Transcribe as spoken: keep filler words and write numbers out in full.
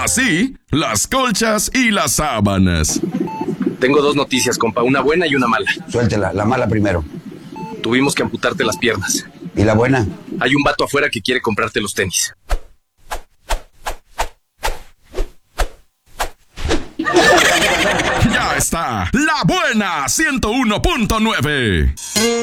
sí, las colchas y las sábanas. Tengo dos noticias, compa, una buena y una mala. Suéltela, la mala primero. Tuvimos que amputarte las piernas. ¿Y la buena? Hay un vato afuera que quiere comprarte los tenis. Ya está, La Buena ciento uno punto nueve.